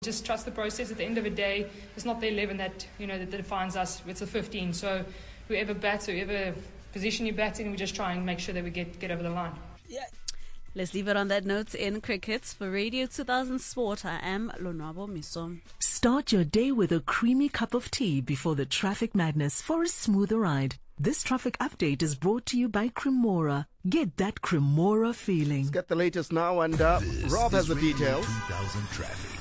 Just trust the process. At the end of the day, it's not the 11 that that defines us. It's the 15. So whoever bats, whoever position you bat in, we just try and make sure that we get over the line. Yeah. Let's leave it on that note in cricket. For Radio 2000 Sport, I am Lonwabo Miso. Start your day with a creamy cup of tea before the traffic madness for a smoother ride. This traffic update is brought to you by Cremora. Get that Cremora feeling. Let's get the latest now, and Rob has the details. 2000 traffic.